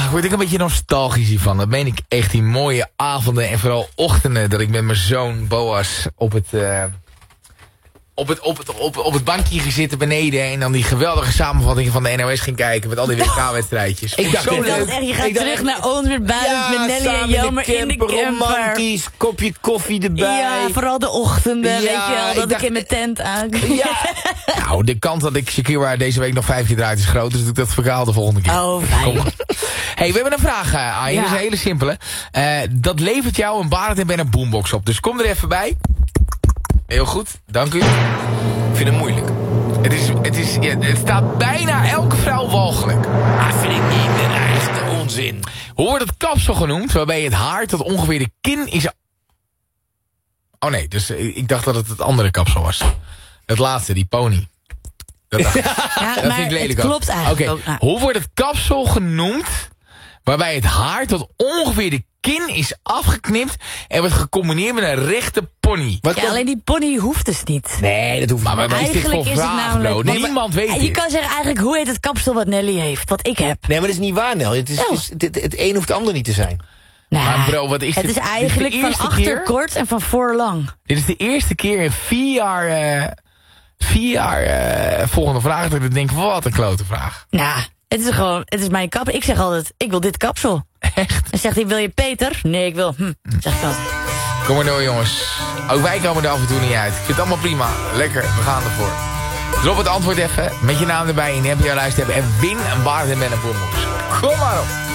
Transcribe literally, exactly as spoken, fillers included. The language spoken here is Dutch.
ik word ik een beetje nostalgisch hiervan. Dat meen ik echt, die mooie avonden en vooral ochtenden... dat ik met mijn zoon Boas op het... Uh, Op het, op, het, op, op het bankje gezitten beneden... en dan die geweldige samenvatting van de N O S ging kijken... met al die W K-wedstrijdjes. Ik dacht zo leuk. Echt, je gaat terug dacht, naar ons weer buiten ja, met Nelly en Jelmer in de camper. Romantisch, kopje koffie erbij. Ja, vooral de ochtenden, ja, weet je wel, dat ik, dacht, ik in mijn tent aan. Ja. Nou, de kans dat ik Shakira deze week nog vijf keer draait is groot... dus doe ik dat verhaal de volgende keer. Oh, fijn. Hey, we hebben een vraag, uh, Arjen. Ja. Dat is een hele simpele. Uh, dat levert jou een Barend en Ben een boombox op. Dus kom er even bij. Heel goed, dank u. Ik vind het moeilijk. Het, is, het, is, ja, het staat bijna elke vrouw walgelijk. Ah, vind ik niet. Echt onzin. Hoe wordt het kapsel genoemd waarbij het haar tot ongeveer de kin is... Oh nee, dus ik dacht dat het het andere kapsel was. Het laatste, die pony. Dat, dacht ik. Ja, dat maar vind ik lelijk het klopt eigenlijk okay. ook. Nou. Hoe wordt het kapsel genoemd waarbij het haar tot ongeveer de kin is afgeknipt en wordt gecombineerd met een rechte pony? Wat ja, kan... alleen die pony hoeft dus niet. Nee, dat hoeft niet. Maar, maar eigenlijk is dit voor is vraag, het namelijk... Nee, niemand weet het. Je kan zeggen eigenlijk, hoe heet het kapsel wat Nelly heeft? Wat ik heb. Nee, maar dat is niet waar, Nel. Het, is, oh. het, is, het, het een hoeft het ander niet te zijn. Nou, maar bro, wat is het dit? is eigenlijk dit is van achter keer? kort en van voor lang. Dit is de eerste keer in vier jaar... Uh, vier jaar uh, volgende vraag dat ik denk, wat een klote vraag. Nou, het is gewoon, het is mijn kap. Ik zeg altijd, ik wil dit kapsel. Echt? En zegt hij, wil je Peter? Nee, ik wil, hm, zeg ik altijd. Kom maar door, jongens. Ook wij komen er af en toe niet uit. Ik vind het allemaal prima. Lekker, we gaan ervoor. Drop het antwoord even, met je naam erbij en heb je jouw lijst hebben. En win een Barend en Ben een boombox. Kom maar op.